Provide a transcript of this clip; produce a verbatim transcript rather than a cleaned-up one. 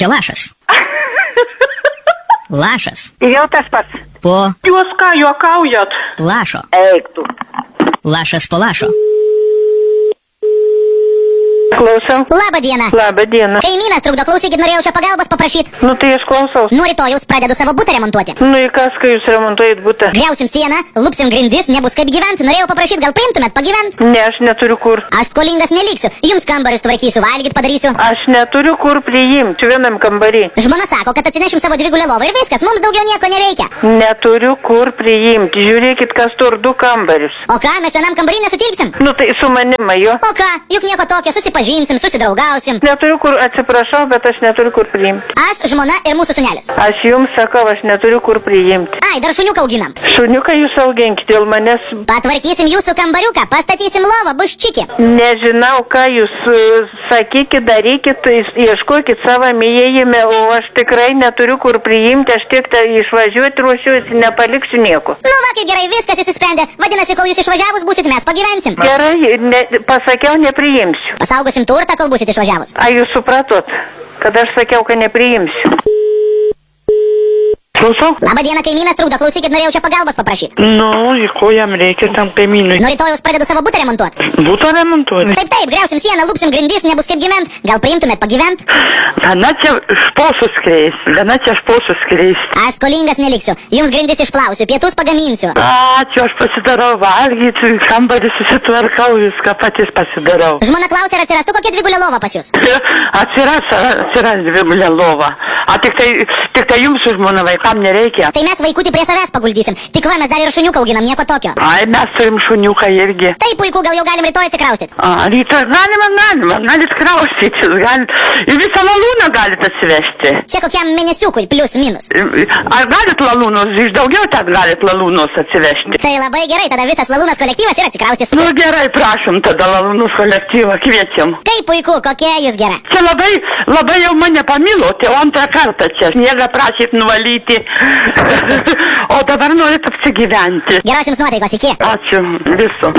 Čia lašas. Lašas. Jau tas pats. Po Jūs ką, juokaujat? lašo. Eik tu. Lašas po lašo. Klausau. Labą dieną. Labą dieną. Kaimynas trukdo, klausykit, norėjau čia pagalbos paprašyti. Nu tai aš klausaus. Nuo rytojaus pradedu savo butą remontuoti. Nu į kas, kai jūs remontuojat butą? Griausim sieną, lupsim grindis, nebus kaip gyventi. Norėjau paprašyti, gal priimtumėt pagyventi? Ne, aš neturiu kur. Aš skolingas neliksiu. Jums kambarius tvarkysiu, valgyt padarysiu. Aš neturiu kur priimti vienam kambarį. Žmona sako, kad atsinešim savo dvigulę lovą ir viskas, mums daugiau nieko nereikia. Neturiu kur priimti. Žiūrėkit, kas tur du kambarius. O ką, mes vienam kambarį nesutilpsim? Nu tai su manima jo. O ką, juk nieko tokio, susipažinsim, susidraugausim. Neturiu kur, atsiprašau, bet aš neturiu kur priimti. Aš, žmona ir mūsų sunelis. Aš jums sakau, aš neturiu kur priimti. Ai, dar šuniuką auginam. Šuniuką jūs auginkit, dėl manęs Patvarkysim jūsų kambariuką, pastatysim lovą, bus čiki. nežinau, ką jūs uh, sakykit, darykit, tai ieškokit savo įėjime, o aš tikrai neturiu kur priimti, aš tik tai išvažiuoti ruošiuosi, nepaliksiu nieko. Nu, va, kaip gerai, viskas įsisprendė. Vadinasi, kol jūs išvažiavus būsit, mes pagyvensim. Gerai, ne, pasakiau, nepriimsiu. Pasaugosim turtą, kol būsit išvažiavus. A jūs supratot, kad aš sakiau, kad nepriimsiu. Klausau? Labą dieną, kaimynas trukdo, klausykit, norėjau čia pagalbos paprašyti. Nu, į ko jam reikia tam kaimynui? Nuo rytojaus pradedu savo butą remontuoti. Būtų remontuoti. Taip, taip, griausim sieną, lupsim grindis, nebus kaip gyvent. Gal priimtumėt pagyvent? Gana čia šposus kreis, gana čia šposus kreis. Aš skolingas neliksiu. Jums grindis išplausiu, pietus pagaminsiu. Ačiū, aš pasidarau valgyti, kambarį susitvarkau, viską patys pasidarau. Žmona klausė, ar atsirastų kokia dvigulė lova pas jūs. Atsiras, atsiras dvigulė lova. A tik tai, tik tai jums su žmona vaikam nereikia. Tai mes vaikutį prie savęs paguldysim. Tik va, mes dar ir šuniuką auginam, nieko tokio. Ai, mes turim šuniuką irgi. Tai puiku, gal jau galim rytoj atsikraustyti. A, rytoj galima, galima, galit kraustytis, galit, ir visą lalūną galit atsivežti. Čia kokiam mėnesiukui, plius minus. Ar galit lalūnus, iš daugiau ten galit lalūnus atsivežti? Tai labai gerai, tada visas lalūnas kolektyvas ir atsikraustys. Nu gerai, prašom tada lalūnus kolektyvą, kviečiam. Kaip puiku, kokia jūs gera. Čia labai, labai jau mane pamilote, o antrą kartą čia sniegą prašyt nuvalyti, o dabar norit apsigyventi. Geros jums nuotaikos, iki. Ačiū, viso.